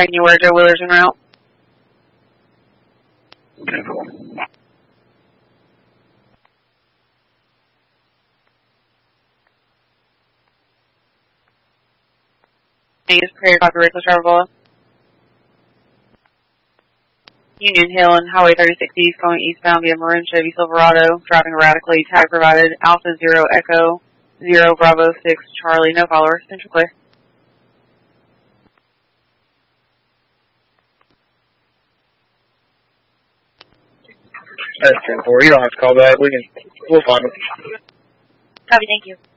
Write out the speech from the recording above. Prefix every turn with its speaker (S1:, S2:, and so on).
S1: tracking you where Joe Wheeler's en route. News, prepare copy, Rachel Charavola. Union Hill and Highway 36 East going eastbound via Marin Chevy Silverado, driving erratically, tag provided, Alpha 0 Echo 0 Bravo 6 Charlie, no followers, central clear.
S2: That's 10-4. You don't have to call back. We'll find them.
S1: Copy, thank you.